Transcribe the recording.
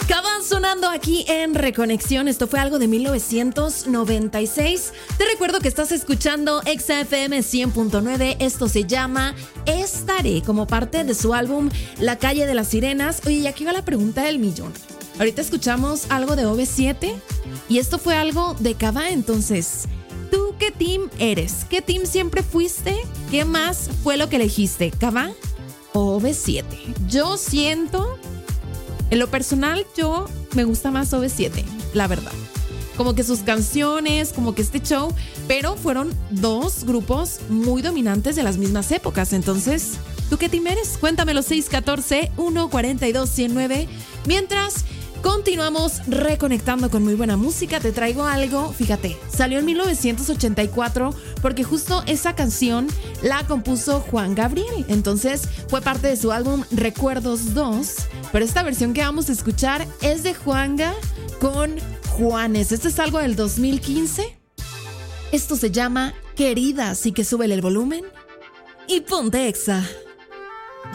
Cabán sonando aquí en Reconexión. Esto fue algo de 1996. Te recuerdo que estás escuchando Exa FM 100.9. Esto se llama Estaré, como parte de su álbum La Calle de las Sirenas. Oye, y aquí va la pregunta del millón. Ahorita escuchamos algo de OV7 y esto fue algo de Cabá. Entonces, ¿tú qué team eres? ¿Qué team siempre fuiste? ¿Qué más fue lo que elegiste? ¿Cabá o OV7? Yo siento... En lo personal, yo me gusta más OV7, la verdad. Como que sus canciones, como que este show, pero fueron dos grupos muy dominantes de las mismas épocas. Entonces, ¿tú qué team eres? Cuéntamelo, 614-142-109. Mientras continuamos reconectando con muy buena música, te traigo algo. Fíjate, salió en 1984 porque justo esa canción la compuso Juan Gabriel. Entonces fue parte de su álbum Recuerdos 2. Pero esta versión que vamos a escuchar es de Juanga con Juanes. Este es algo del 2015. Esto se llama Querida, así que súbele el volumen y ponte Exa.